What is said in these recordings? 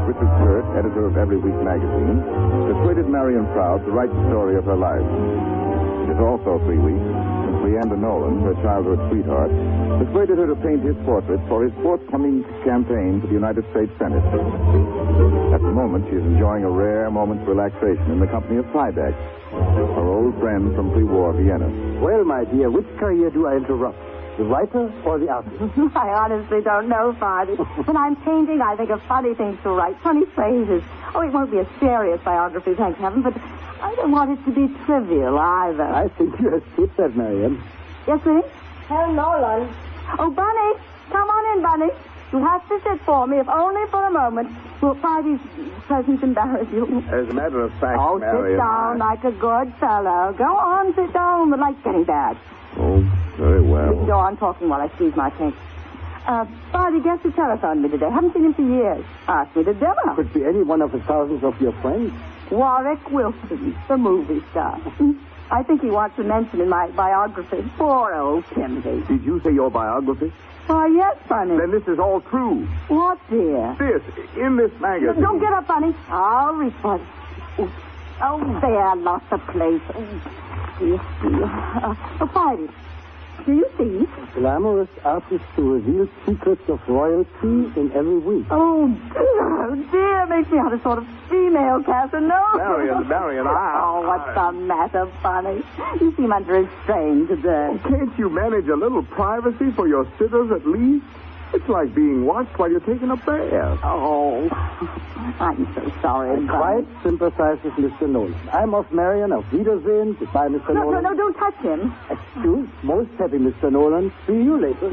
Richard Kurt, editor of Every Week magazine, persuaded Marion Proud to write the story of her life. It is also 3 weeks since Leander Nolan, her childhood sweetheart, persuaded her to paint his portrait for his forthcoming campaign for the United States Senate. At the moment, she is enjoying a rare moment's relaxation in the company of Tybeck, her old friend from pre-war Vienna. Well, my dear, which career do I interrupt? The writer or the artist? I honestly don't know, Father. When I'm painting, I think of funny things to write, funny phrases. Oh, it won't be a serious biography, thank heaven, but I don't want it to be trivial either. I think you have skipped that, Marion. Yes, sweetie? Tell Nolan. Oh, Bunny, come on in, Bunny. You have to sit for me, if only for a moment. Will Friday's presence embarrass you? As a matter of fact, Oh, Marion, sit down like a good fellow. Go on, sit down. The light's getting bad. Oh, very well. You can go on talking while I squeeze my paint. Friday guest who telephoned me today. Haven't seen him for years. Asked me to dinner. Could be any one of the thousands of your friends. Warwick Wilson, the movie star. I think he wants to mention in my biography. Poor old Timothy. Did you say your biography? Why, yes, Bunny. Then this is all true. What, dear? This, in this magazine. Don't get up, Bunny. I'll reach for it. Oh, there, lots of place. Yes, dear. Friday, do you see? Glamorous artists who reveal secrets of royalty in Every Week. Oh, dear. Makes me out a sort of female Casanova. Marion, Oh, what's the matter, Bunny? You seem under a strain today. Can't you manage a little privacy for your sitters at least? It's like being watched while you're taking a bath. Oh, I'm so sorry. I quite sympathize with Mr. Nolan. I'm off, Marion. Auf Wiedersehen. Goodbye, Mr. Nolan. No, don't touch him. Excuse. Most happy, Mr. Nolan. See you later.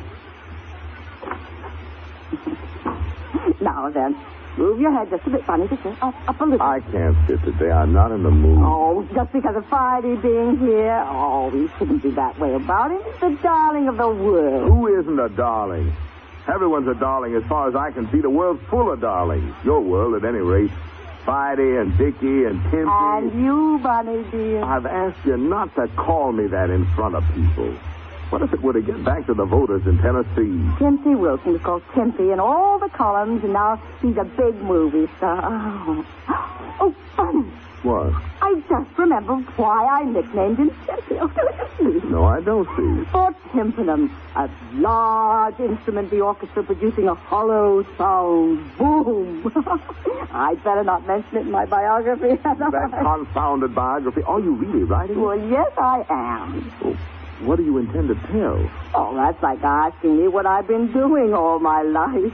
Now then, move your head just a bit, Bunny. Just up a little. I can't sit today. I'm not in the mood. Oh, just because of Friday being here. Oh, we shouldn't be that way about him. He's the darling of the world. Who isn't a darling? Everyone's a darling as far as I can see. The world's full of darlings. Your world, at any rate. Friday and Dickie and Timothy. And you, Bunny, dear. I've asked you not to call me that in front of people. What if it were to get back to the voters in Tennessee? Timothy Wilson was called Timpy in all the columns, and now he's a big movie star. Oh, Bunny. What? I just remembered why I nicknamed him Timpy. Oh, don't you? No, I don't see. For tympanum, a large instrument, the orchestra producing a hollow sound. Boom. I'd better not mention it in my biography. That confounded biography. Are you really writing? Well, yes, I am. Oh, what do you intend to tell? Oh, that's like asking me what I've been doing all my life.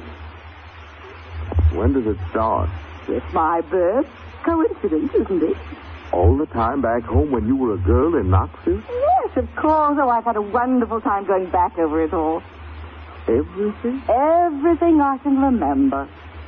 When does it start? With my birth. Coincidence, isn't it? All the time back home when you were a girl in Knoxville? Yes, of course. Oh, I've had a wonderful time going back over it all. Everything? Everything I can remember.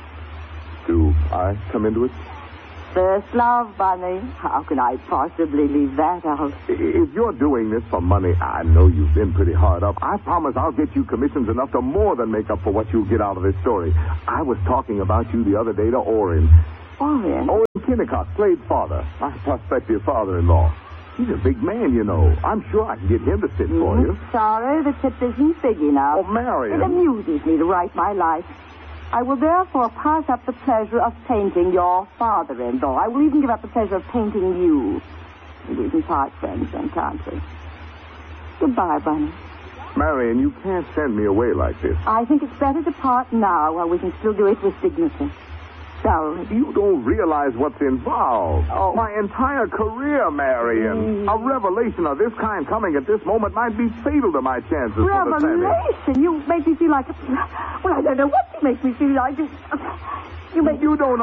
Do I come into it? First love, Bunny. How can I possibly leave that out? If you're doing this for money, I know you've been pretty hard up. I promise I'll get you commissions enough to more than make up for what you'll get out of this story. I was talking about you the other day to Orrin. Orrin? Orrin Kennicott, Slade's father. My prospective father-in-law. He's a big man, you know. I'm sure I can get him to sit for you. Sorry, the tip isn't big enough. Oh, Marion. It amuses me to write my life. I will therefore pass up the pleasure of painting your father-in-law. I will even give up the pleasure of painting you. We can part friends then, can't we? Goodbye, Bunny. Marion, you can't send me away like this. I think it's better to part now while we can still do it with dignity. So, you don't realize what's involved. Oh. My entire career, Marion. A revelation of this kind coming at this moment might be fatal to my chances for the Senate. Revelation? You make me feel like... Well, I don't know what you make me feel like. You don't